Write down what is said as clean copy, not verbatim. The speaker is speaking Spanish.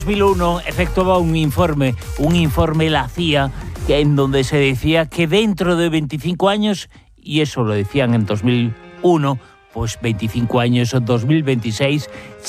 2001 efectuaba un informe la CIA, en donde se decía que dentro de 25 años, y eso lo decían en 2001, pues 25 años, 2026,